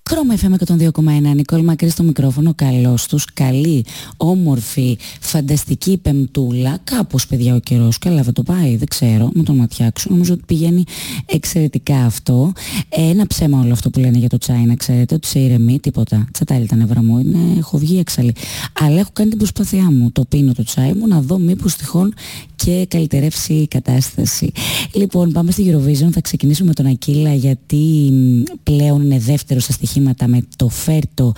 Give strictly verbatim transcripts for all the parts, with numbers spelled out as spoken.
Χρώμα εφ εμ εκατόν δύο κόμμα ένα, Νικόλ Μακρύ στο μικρόφωνο, καλώς τους, καλή, όμορφη, φανταστική πεμπτούλα, κάπως παιδιά ο καιρός, καλά θα το πάει, δεν ξέρω, με τον ματιάξω, νομίζω ότι πηγαίνει εξαιρετικά αυτό. Ένα ψέμα όλο αυτό που λένε για το τσάι, να ξέρετε, ότι σε ηρεμεί, τίποτα, τσατάρει τα νεύρα μου, είναι, έχω βγει έξαλλη, αλλά έχω κάνει την προσπάθειά μου, το πίνω το τσάι μου, να δω μήπως τυχόν και καλυτερεύσει η κατάσταση. Λοιπόν, πάμε στη Eurovision, θα ξεκινήσουμε με τον Ακύλα, γιατί πλέον είναι δεύτερο στα στοιχήματα με το Φέρτο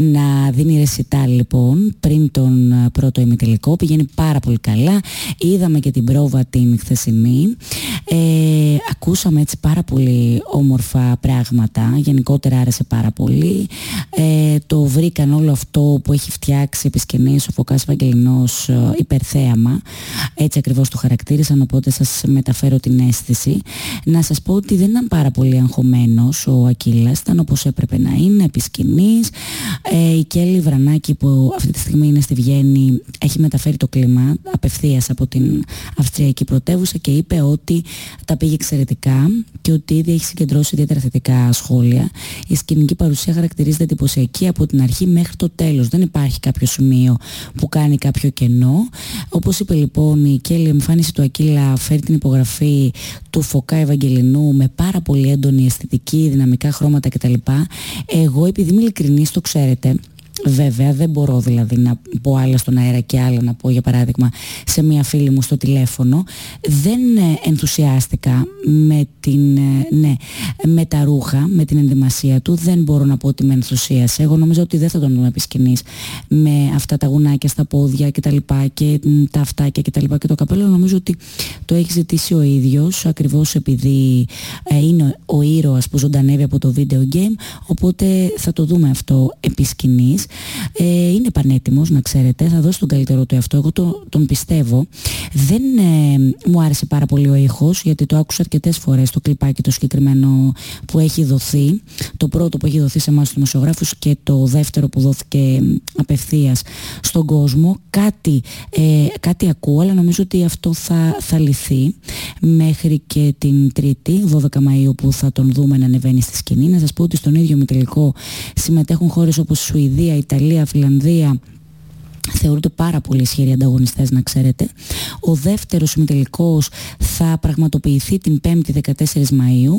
να δίνει ρεσιτάλ λοιπόν πριν τον πρώτο ημιτελικό. Πηγαίνει πάρα πολύ καλά. Είδαμε και την πρόβα την χθεσινή. Ε, ακούσαμε έτσι πάρα πολύ όμορφα πράγματα. Γενικότερα άρεσε πάρα πολύ. Ε, το βρήκαν όλο αυτό που έχει φτιάξει επί σκηνής ο Φωκάς Βαγγελινός υπερθέαμα. Έτσι ακριβώς το χαρακτήρισαν, οπότε σας μεταφέρω την αίσθηση. Να σας πω ότι δεν ήταν πάρα πολύ αγχωμένος ο Ακύλας, ήταν όπως έπρεπε να είναι, επί σκηνής. Ε, η Κέλλη Βρανάκη που αυτή τη στιγμή είναι στη Βιέννη έχει μεταφέρει το κλίμα απευθείας από την Αυστριακή πρωτεύουσα και είπε ότι τα πήγε εξαιρετικά και ότι ήδη έχει συγκεντρώσει ιδιαίτερα θετικά σχόλια. Η σκηνική παρουσία χαρακτηρίζεται εντυπωσιακή από την αρχή μέχρι το τέλος. Δεν υπάρχει κάποιο σημείο που κάνει κάποιο κενό. Όπως είπε λοιπόν η Κέλλη, η εμφάνιση του Ακύλα φέρει την υπογραφή του Φωκά Ευαγγελινού με πάρα πολύ έντονη αισθητική, δυναμικά χρώματα κτλ. Εγώ, επειδή είμαι ειλικρινής, το ξέρετε, βέβαια δεν μπορώ δηλαδή να πω άλλα στον αέρα και άλλα να πω, για παράδειγμα σε μια φίλη μου στο τηλέφωνο, δεν ενθουσιάστηκα με, την, ναι, με τα ρούχα, με την ενδυμασία του, δεν μπορώ να πω ότι με ενθουσίασε. Εγώ νομίζω ότι δεν θα τον δούμε επί σκηνής με αυτά τα γουνάκια στα πόδια και τα λοιπά και τα αυτάκια και τα λοιπά και το καπέλο. Νομίζω ότι το έχει ζητήσει ο ίδιος, ακριβώς επειδή ε, είναι ο ήρωας που ζωντανεύει από το video game, οπότε θα το δούμε αυτό επί σκηνής. Ε, είναι πανέτοιμος, να ξέρετε, θα δώσει τον καλύτερο του εαυτό, εγώ το, τον πιστεύω. Δεν ε, μου άρεσε πάρα πολύ ο ήχος, γιατί το άκουσα αρκετές φορές το κλιπάκι το συγκεκριμένο που έχει δοθεί, το πρώτο που έχει δοθεί σε εμάς τους δημοσιογράφους και το δεύτερο που δόθηκε απευθείας στον κόσμο. Κάτι, ε, κάτι ακούω, αλλά νομίζω ότι αυτό θα, θα λυθεί μέχρι και την Τρίτη, δώδεκα Μαΐου, που θα τον δούμε να ανεβαίνει στη σκηνή. Να σας πω ότι στον ίδιο ημιτελικό συμμετέχουν χώρες όπως Σουηδία, Ιταλία, Φιλανδία. Θεωρούνται πάρα πολύ ισχυροί ανταγωνιστές, να ξέρετε. Ο δεύτερος ημιτελικός θα πραγματοποιηθεί την πέμπτη δεκατέσσερις Μαΐου,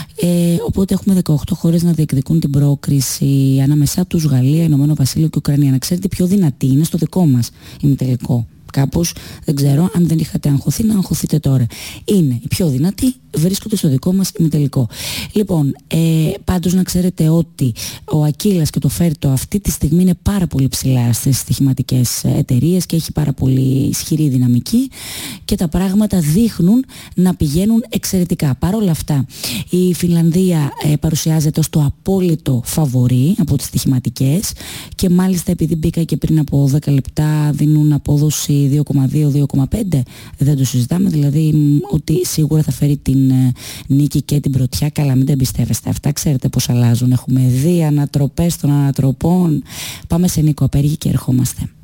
ε, οπότε έχουμε δεκαοκτώ χώρες να διεκδικούν την πρόκριση, ανάμεσά τους Γαλλία, Ηνωμένο Βασίλειο και Ουκρανία. Να ξέρετε, πιο δυνατή είναι στο δικό μας ημιτελικό. Κάπως, δεν ξέρω, αν δεν είχατε αγχωθεί, να αγχωθείτε τώρα. Είναι οι πιο δυνατοί, βρίσκονται στο δικό μας ημιτελικό. Λοιπόν, ε, πάντως να ξέρετε ότι ο Ακύλας και το Φέρτο αυτή τη στιγμή είναι πάρα πολύ ψηλά στις στοιχηματικές εταιρείες και έχει πάρα πολύ ισχυρή δυναμική και τα πράγματα δείχνουν να πηγαίνουν εξαιρετικά. Παρ' όλα αυτά, η Φινλανδία ε, παρουσιάζεται ως το απόλυτο φαβορί από τις στοιχηματικές και μάλιστα επειδή μπήκα και πριν από δέκα λεπτά δίνουν απόδοση δύο κόμμα δύο με δύο κόμμα πέντε, δεν το συζητάμε, δηλαδή ότι σίγουρα θα φέρει την ε, νίκη και την πρωτιά. Καλά, μην τα εμπιστεύεστε αυτά, ξέρετε πως αλλάζουν, έχουμε δει ανατροπές των ανατροπών. Πάμε σε Νίκο Απέργη και ερχόμαστε.